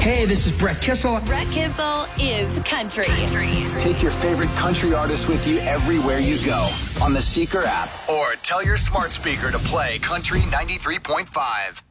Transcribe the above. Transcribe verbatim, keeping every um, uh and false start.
Hey, this is Brett Kissel. Brett Kissel is country. country. Take your favorite country artists with you everywhere you go on the Seeker app, or tell your smart speaker to play Country ninety-three point five.